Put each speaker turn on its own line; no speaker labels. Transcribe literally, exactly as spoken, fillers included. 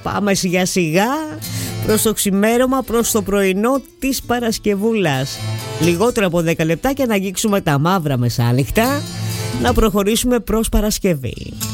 Πάμε σιγά σιγά προς το ξημέρωμα, προς το πρωινό της Παρασκευούλας. Λιγότερο από δέκα λεπτά και να αγγίξουμε τα μαύρα μεσάνυχτα, να προχωρήσουμε προς Παρασκευή.